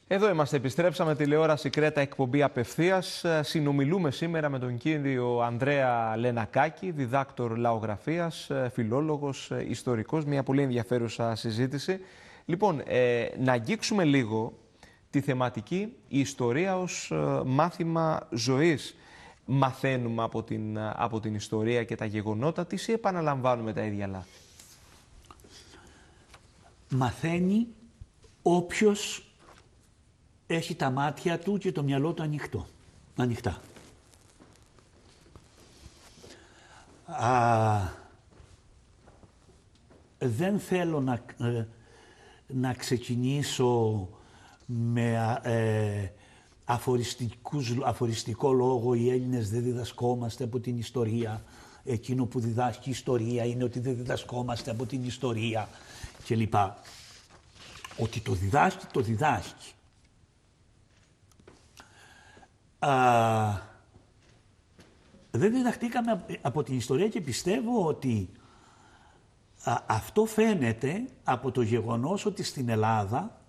Εδώ είμαστε, επιστρέψαμε τηλεόραση Κρέτα, εκπομπή απευθείας. Συνομιλούμε σήμερα με τον κύριο Ανδρέα Λενακάκη, διδάκτορ λαογραφίας, φιλόλογος, ιστορικός, μια πολύ ενδιαφέρουσα συζήτηση. Λοιπόν, να αγγίξουμε λίγο τη θεματική η ιστορία ως μάθημα ζωής. Μαθαίνουμε από την ιστορία και τα γεγονότα της ή επαναλαμβάνουμε τα ίδια λάθη? Μαθαίνει όποιος έχει τα μάτια του και το μυαλό του ανοιχτά. Δεν θέλω να ξεκινήσω με αφοριστικό λόγο οι Έλληνες δεν διδασκόμαστε από την ιστορία. Εκείνο που διδάσκει η ιστορία είναι ότι δεν διδασκόμαστε από την ιστορία κλπ. Ότι το διδάσκει, το διδάσκει. Δεν διδαχτήκαμε από την ιστορία και πιστεύω ότι αυτό φαίνεται από το γεγονός ότι στην Ελλάδα